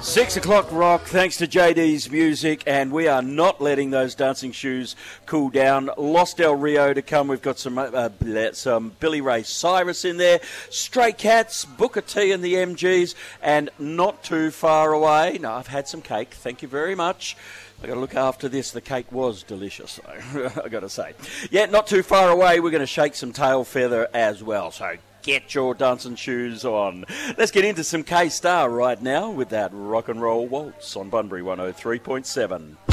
6 o'clock rock, thanks to JD's music, and we are not letting those dancing shoes cool down. Los Del Rio to come. We've got some Billy Ray Cyrus in there, Stray Cats, Booker T and the MGs, and not too far away. No, I've had some cake. Thank you very much. I've got to look after this. The cake was delicious, though, I've got to say. Yeah, not too far away. We're going to shake some tail feather as well, so get your dancing shoes on. Let's get into some K-Star right now with that rock and roll waltz on Bunbury 103.7.